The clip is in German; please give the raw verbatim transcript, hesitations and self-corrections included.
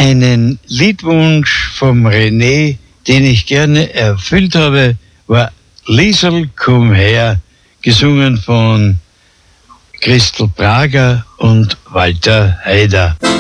Einen Liedwunsch vom René, den ich gerne erfüllt habe, war Liesel, komm her, gesungen von Christel Prager und Walter Haider.